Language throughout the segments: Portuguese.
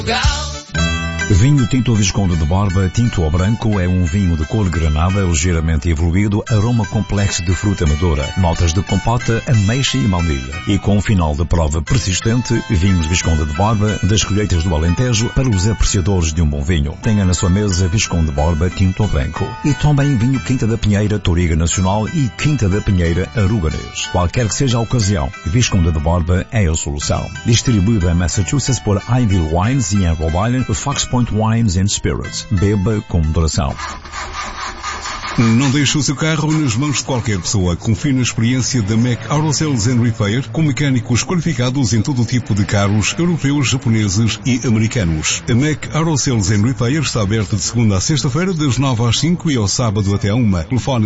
Vinho Tinto Visconde de Borba, tinto ou branco, é um vinho de cor granada, ligeiramente evoluído, aroma complexo de fruta madura, notas de compota, ameixa e baunilha. E com um final de prova persistente, vinhos Visconde de Borba, das colheitas do Alentejo, para os apreciadores de um bom vinho. Tenha na sua mesa Visconde de Borba, tinto ou branco. E também vinho Quinta da Pinheira, Toriga Nacional e Quinta da Pinheira, Aruganês. Qualquer que seja a ocasião, Visconde de Borba é a solução. Distribuído em Massachusetts por Ivy Wines e em Rhode Island, Fox Point Wines and Spirits. Beba com moderação. Não deixe o seu carro nas mãos de qualquer pessoa. Confie na experiência da Mac Auto Sales and Repair, com mecânicos qualificados em todo tipo de carros europeus, japoneses e americanos. A Mac Auto Sales and Repair está aberta de segunda a sexta-feira, das 9 às 5 e ao sábado até à 1. Telefone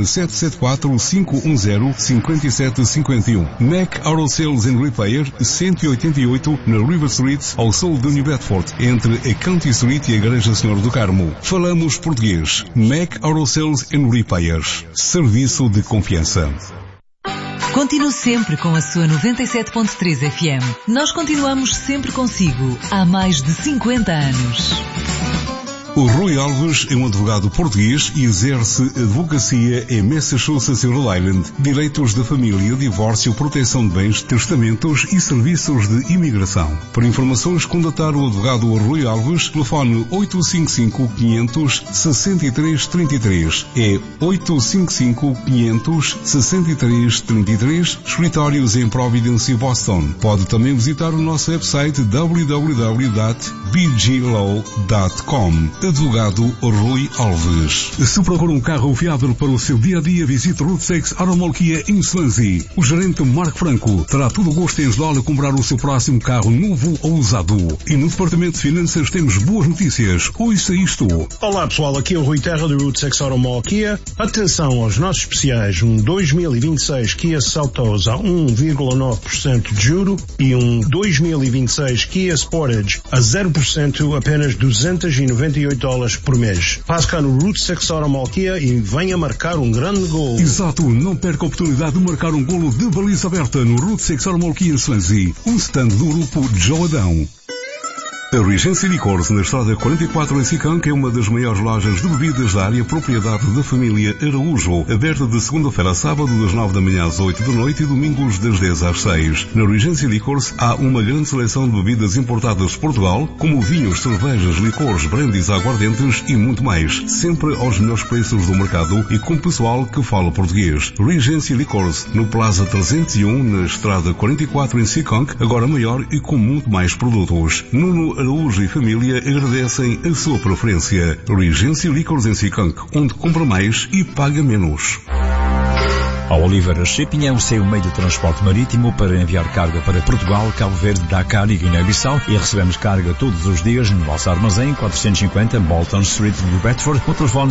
774-510-5751. Mac Auto Sales and Repair, 188 na River Street, ao sul de New Bedford, entre a County Street e a Igreja Senhor do Carmo. Falamos português. Mac Auto Sales and Repairs. Serviço de confiança. Continue sempre com a sua 97.3 FM. Nós continuamos sempre consigo há mais de 50 anos. O Rui Alves é um advogado português e exerce advocacia em Massachusetts e Rhode Island, direitos da família, divórcio, proteção de bens, testamentos e serviços de imigração. Para informações, contatar o advogado Rui Alves, telefone 855-500-6333. É 855-500-6333, escritórios em Providence e Boston. Pode também visitar o nosso website www.bglaw.com. Advogado Rui Alves. Se procura um carro fiável para o seu dia-a-dia, visite Route 6 Automall Kia em Swansea. O gerente Marco Franco terá todo o gosto em ajudá-lo a comprar o seu próximo carro novo ou usado. E no Departamento de Finanças temos boas notícias. Ouça isto. Olá pessoal, aqui é o Rui Terra do Route 6 Automall Kia. Atenção aos nossos especiais, um 2026 Kia Seltos a 1,9% de juro e um 2026 Kia Sportage a 0%, apenas $298 por mês. Passe cá no Route 6 Automall Kia e venha marcar um grande gol. Exato, não perca a oportunidade de marcar um golo de baliza aberta no Route 6 Automall Kia em Swansea, um stand do grupo Joe Adão. A Regency Licores, na estrada 44 em Sicanca, é uma das maiores lojas de bebidas da área propriedade da família Araújo, aberta de segunda-feira a sábado das 9 da manhã às 8 da noite e domingos das 10 às 6. Na Regency Licores há uma grande seleção de bebidas importadas de Portugal, como vinhos, cervejas, licores, brandies, aguardentes e muito mais, sempre aos melhores preços do mercado e com pessoal que fala português. Regency Licores, no Plaza 301, na estrada 44 em Sicanca, agora maior e com muito mais produtos. Nuno Araújo e família agradecem a sua preferência. Regency Licores em Sicanca, onde compra mais e paga menos. A Oliveira Shipping é o seu meio de transporte marítimo para enviar carga para Portugal, Cabo Verde, Dakar e Guiné-Bissau, e recebemos carga todos os dias no nosso armazém 450 Bolton Street, New Bedford, no telefone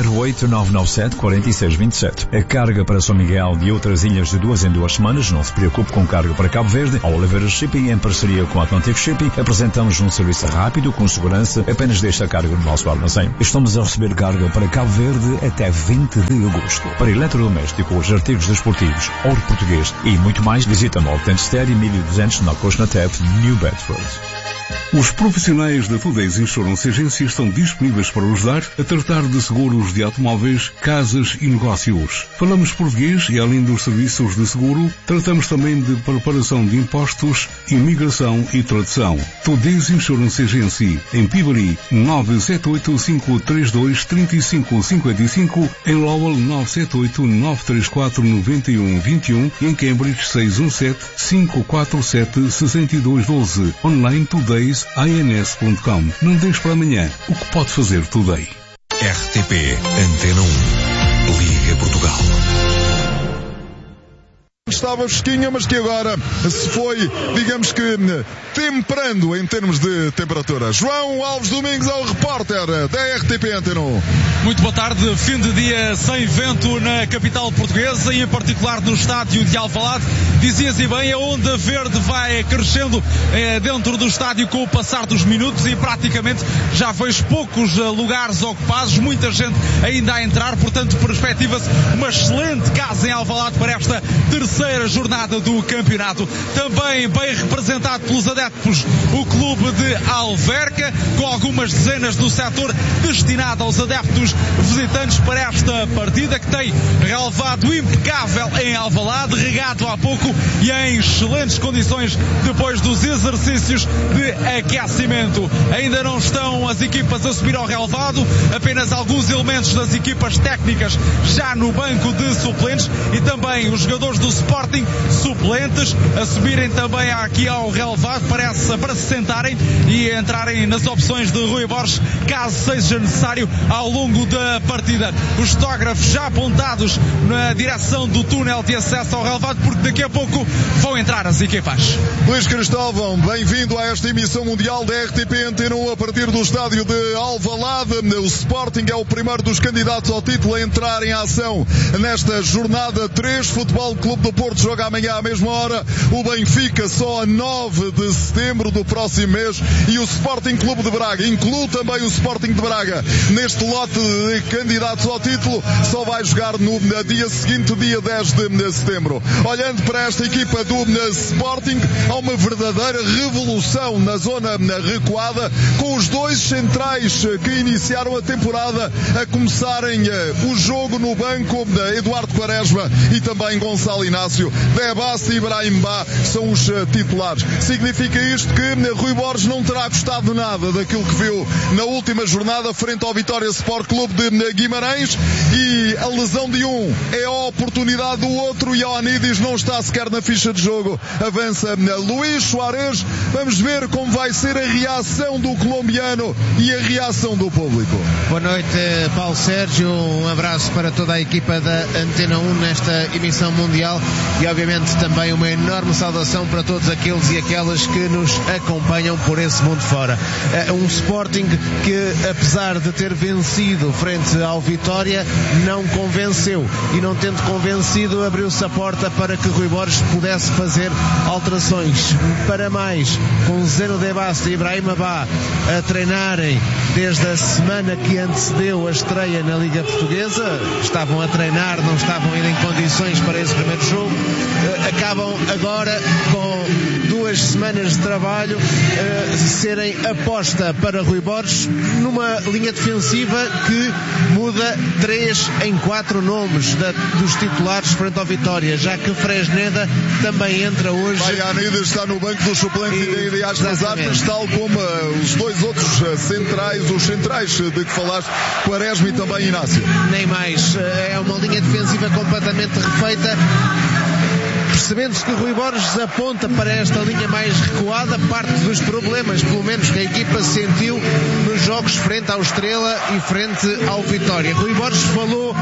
508-997-4627. A carga para São Miguel e outras ilhas de 2 em 2 semanas. Não se preocupe com carga para Cabo Verde. A Oliveira Shipping, em parceria com a Atlantic Shipping, apresentamos um serviço rápido, com segurança. Apenas deixe a carga no nosso armazém. Estamos a receber carga para Cabo Verde até 20 de agosto. Para eletrodomésticos, artigos desportivos, ouro português e muito mais, visita North Steady 1200 na Costa Tap, New Bedford. Os profissionais da Today's Insurance Agency estão disponíveis para ajudar a tratar de seguros de automóveis, casas e negócios. Falamos português e, além dos serviços de seguro, tratamos também de preparação de impostos, imigração e tradução. Today's Insurance Agency, em Peabody, 978-532-3555, em Lowell, 978-934-9121 e em Cambridge, 617-547-6212. Online todays.ins.com. Não deixe para amanhã o que pode fazer Today. RTP Antena 1. Liga Portugal. Estava fresquinha, mas que agora se foi, digamos que, temperando em termos de temperatura. João Alves Domingos é o repórter da RTP Antena 1. Muito boa tarde. Fim de dia sem vento na capital portuguesa e em particular no estádio de Alvalade. Dizias e bem, a onda verde vai crescendo dentro do estádio com o passar dos minutos e praticamente já vejo poucos lugares ocupados, muita gente ainda a entrar, portanto perspectiva-se uma excelente casa em Alvalade para esta terceira terceira jornada do campeonato. Também bem representado pelos adeptos o clube de Alverca, com algumas dezenas do setor destinado aos adeptos visitantes para esta partida, que tem relevado impecável em Alvalade, regado há pouco e em excelentes condições depois dos exercícios de aquecimento. Ainda não estão as equipas a subir ao relvado, apenas alguns elementos das equipas técnicas já no banco de suplentes e também os jogadores do Sporting suplentes a subirem também aqui ao relvado para se sentarem e entrarem nas opções de Rui Borges, caso seja necessário, ao longo da partida. Os fotógrafos já apontados na direção do túnel de acesso ao relvado, porque daqui a pouco vão entrar as equipas. Luís Cristóvão, bem-vindo a esta emissão mundial da RTP Antena 1 a partir do estádio de Alvalade. O Sporting é o primeiro dos candidatos ao título a entrar em ação nesta jornada 3. Futebol Clube do Porto joga amanhã à mesma hora. O Benfica só a 9 de setembro do próximo mês e o Sporting Clube de Braga, inclui também o Sporting de Braga neste lote de candidatos ao título, só vai jogar no dia seguinte, dia 10 de setembro. Olhando para esta equipa do Sporting, há uma verdadeira revolução na zona recuada, com os dois centrais que iniciaram a temporada a começarem o jogo no banco, Eduardo Quaresma e também Gonçalo Inácio. Debassi e Ibrahim Ba são os titulares. Significa isto que Rui Borges não terá gostado nada daquilo que viu na última jornada frente ao Vitória Sport Clube de Guimarães, e a lesão de um é a oportunidade do outro, e Ioannidis não está sequer na ficha de jogo. Avança Luís Soares. Vamos ver como vai ser a reação do colombiano e a reação do público. Boa noite, Paulo Sérgio, um abraço para toda a equipa da Antena 1 nesta emissão mundial e obviamente também uma enorme saudação para todos aqueles e aquelas que nos acompanham por esse mundo fora. Um Sporting que, apesar de ter vencido frente ao Vitória, não convenceu, e não tendo convencido, abriu-se a porta para que Rui Borges pudesse fazer alterações. Para mais, com Zeno Debassi e Ibrahim Ba a treinarem desde a semana que antecedeu a estreia na Liga Portuguesa, estavam a treinar, não estavam ainda em condições para esse primeiro jogo, acabam agora com 2 semanas de trabalho serem aposta para Rui Borges numa linha defensiva que muda 3 em 4 nomes dos titulares frente ao Vitória, já que Fresneda também entra hoje. Ioannidis está no banco dos suplentes e ideais das armas, tal como os dois outros centrais, os centrais de que falaste, Quaresma e também Inácio. Nem mais, é uma linha defensiva completamente refeita. Percebendo-se que Rui Borges aponta para esta linha mais recuada, parte dos problemas, pelo menos, que a equipa sentiu nos jogos frente ao Estrela e frente ao Vitória. Rui Borges falou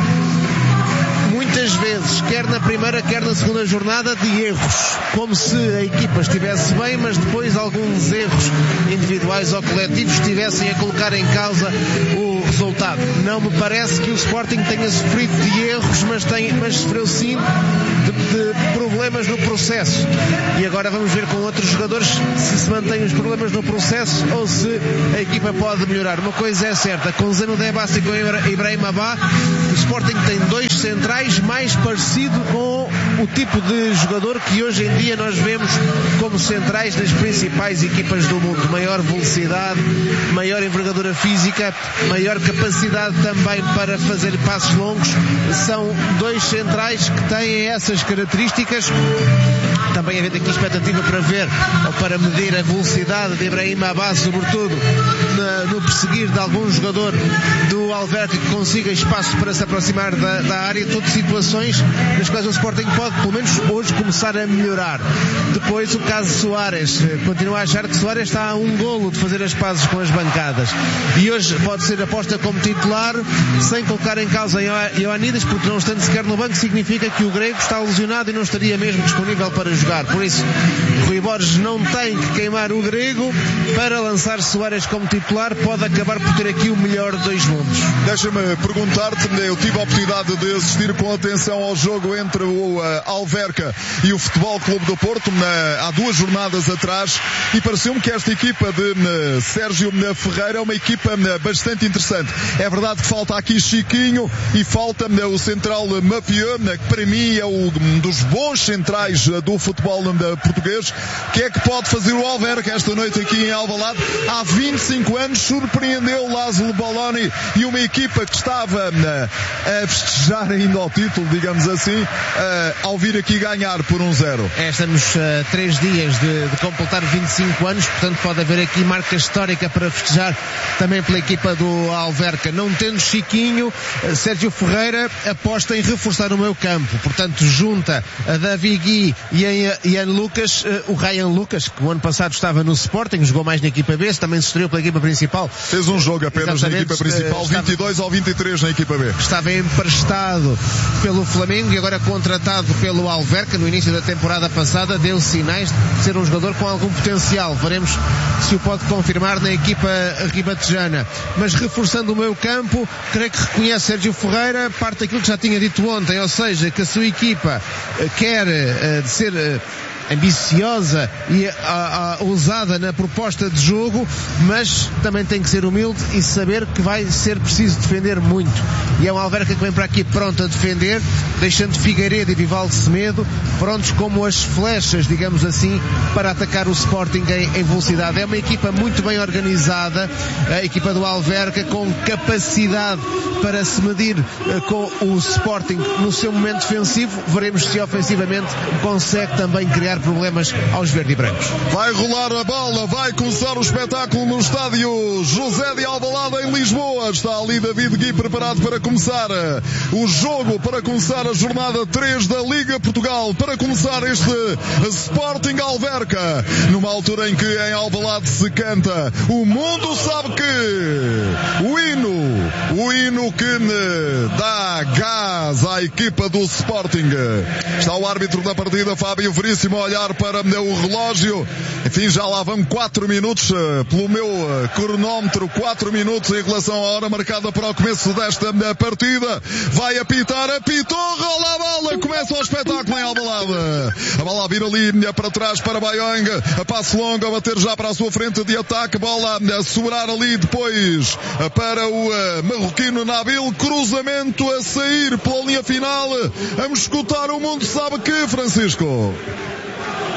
muitas vezes, quer na primeira, quer na segunda jornada, de erros, como se a equipa estivesse bem, mas depois alguns erros individuais ou coletivos estivessem a colocar em causa o resultado. Não me parece que o Sporting tenha sofrido de erros, mas sofreu sim de problemas no processo, e agora vamos ver com outros jogadores se mantêm os problemas no processo ou se a equipa pode melhorar. Uma coisa é certa, com Zeno Debassi e com Ibrahim Ba, o Sporting tem 2 centrais mais parecido com o tipo de jogador que hoje em dia nós vemos como centrais das principais equipas do mundo. Maior velocidade, maior envergadura física, maior capacidade também para fazer passos longos. São 2 centrais que têm essas características. Também havendo aqui expectativa para ver ou para medir a velocidade de Ibrahim Ba, sobretudo no perseguir de algum jogador do Alverca que consiga espaço para se aproximar da área. Tudo situações nas quais o Sporting pode, pelo menos hoje, começar a melhorar. Depois, o caso de Soares. Continuo a achar que Soares está a um golo de fazer as pazes com as bancadas. E hoje pode ser aposta como titular, sem colocar em causa Ioannidis, porque não estando sequer no banco, significa que o grego está lesionado e não estaria mesmo disponível para jogar. Por isso, Rui Borges não tem que queimar o grego para lançar Soares como titular, pode acabar por ter aqui o melhor de dois mundos. Deixa-me perguntar-te, eu tive a oportunidade de assistir com atenção ao jogo entre o Alverca e o Futebol Clube do Porto há 2 jornadas atrás, e pareceu-me que esta equipa de Sérgio Ferreira é uma equipa bastante interessante. É verdade que falta aqui Chiquinho e falta o central Mafieux, que para mim é um dos bons centrais do futebol português. O que é que pode fazer o Alverca esta noite aqui em Alvalade? Há 25 anos surpreendeu Laszlo Balloni e uma equipa que estava a festejar ainda ao título, digamos assim, ao vir aqui ganhar por 1-0. Estamos a 3 dias de completar 25 anos, portanto pode haver aqui marca histórica para festejar também pela equipa do Alverca. Não tendo Chiquinho, Sérgio Ferreira aposta em reforçar o meio campo, portanto junta a Davi Gui e a Ian Lucas, o Ryan Lucas, que o ano passado estava no Sporting, jogou mais na equipa B, também se estreou pela equipa principal. Fez um jogo apenas na equipa principal, 22 ou 23 na equipa B. Estava emprestado pelo Flamengo e agora contratado pelo Alverca no início da temporada passada, deu sinais de ser um jogador com algum potencial. Veremos se o pode confirmar na equipa ribatejana. Mas reforçando o meio campo, creio que reconhece Sérgio Ferreira parte daquilo que já tinha dito ontem, ou seja, que a sua equipa quer ser ambiciosa e ousada na proposta de jogo, mas também tem que ser humilde e saber que vai ser preciso defender muito. E é um Alverca que vem para aqui pronto a defender, deixando Figueiredo e Vivaldo Semedo prontos como as flechas, digamos assim, para atacar o Sporting em velocidade. É uma equipa muito bem organizada, a equipa do Alverca, com capacidade para se medir com o Sporting no seu momento defensivo. Veremos se ofensivamente consegue também criar problemas aos verde-brancos. Vai rolar a bola, vai começar o espetáculo no estádio José de Alvalade em Lisboa. Está ali David Gui preparado para começar o jogo, para começar a jornada 3 da Liga Portugal, para começar este Sporting Alverca, numa altura em que em Alvalade se canta O Mundo Sabe Que, o hino que dá gás à equipa do Sporting. Está o árbitro da partida, Fábio Veríssimo, a olhar para o relógio. Enfim, já lá vão 4 minutos pelo meu cronómetro, 4 minutos em relação à hora marcada para o começo desta partida. Vai apitar, apitou, rola a bola, começa o espetáculo em Alvalade. A bola a vir ali para trás para Bayong, a passo longo a bater já para a sua frente de ataque, bola a sobrar ali depois para o marroquino Nabil, cruzamento a sair pela linha final. Vamos escutar O Mundo Sabe Que, Francisco.